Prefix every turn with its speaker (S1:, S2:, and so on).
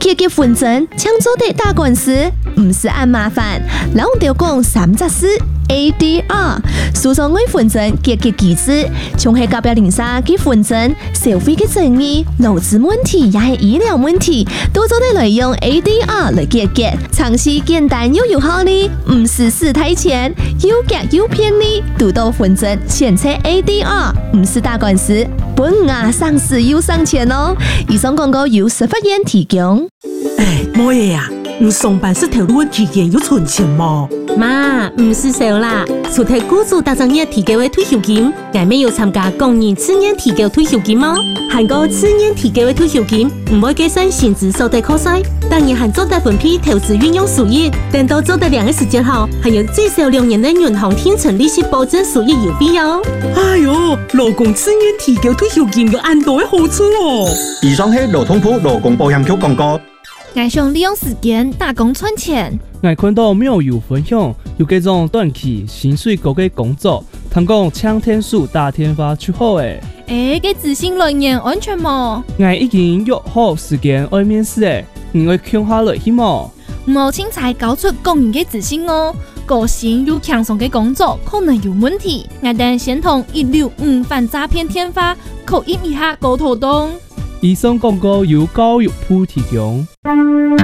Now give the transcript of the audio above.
S1: 结婚证，抢做的打官司，唔是按麻烦。然后就讲3只事 ADR， 诉讼为婚证结机制，从系甲表零三结婚证，社会嘅争议、劳资问题也系医疗问题，都做得来用 ADR 来结，尝试简单又有效哩，唔是死太钱，又结又便利，读到婚证前车 ADR， 唔是打官司，本牙上市又省钱哦。以上广告由司法院提供。
S2: 冇嘢呀，你上班是投入期间有存钱冇？
S3: 妈，唔是少啦，除睇雇主打算业提高嘅退休金，我们有参加工人次年提高退休金嗎？韩國次年提高嘅退休金唔會計算薪資所得扣稅，當然還做得分配投資運用收益，等到做得2個時間後，還有最少2年的銀行天存利息保證收益優惠哦。
S2: 哎喲，勞工次年提高退休金有安多嘅好處哦。
S4: 以上係勞通部勞工保險局廣告。
S5: 我想利用時間打工賺錢。
S6: 我看到廟友分享，有這種短期薪水高嘅工作，聽講搶天數打天發出好誒。
S5: 嘅資訊來源安全冇？
S6: 我已經約好時間愛面試誒，你會搶下來去冇？
S5: 唔好輕踩交出個人嘅資訊哦，個性又輕鬆嘅工作可能有問題。我哋先同165反詐騙天發口音一下溝通。
S6: 以上廣告由教育部提供。